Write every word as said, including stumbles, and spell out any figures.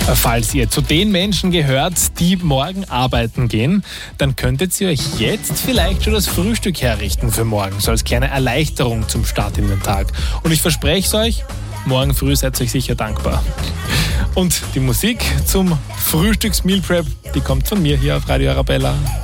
Falls ihr zu den Menschen gehört, die morgen arbeiten gehen, dann könntet ihr euch jetzt vielleicht schon das Frühstück herrichten für morgen, so als kleine Erleichterung zum Start in den Tag. Und ich verspreche es euch, morgen früh seid ihr euch sicher dankbar. Und die Musik zum Frühstücks-Meal Prep, die kommt von mir hier auf Radio Arabella.